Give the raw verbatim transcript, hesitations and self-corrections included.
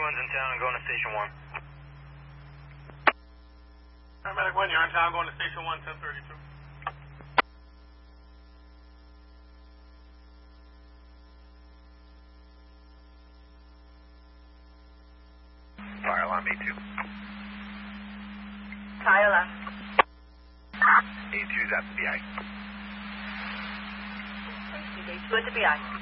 one's in town and going to station one. Paramedic one, you're in town, going to station one, ten thirty-two. Fire alarm A two. Fire alarm. A two's at the B I. A two at the B I.